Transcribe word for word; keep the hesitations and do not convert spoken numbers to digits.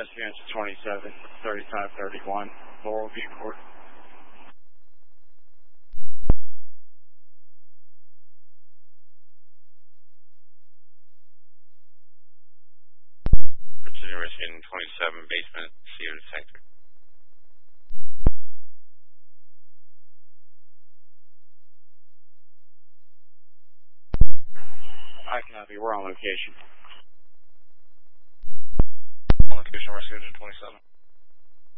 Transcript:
S V N twenty-seven, thirty-five thirty-one, Laurel View Court. Virginia Michigan twenty-seven, basement, C O detector. I copy, we're on location. On location, Rescue twenty-seven.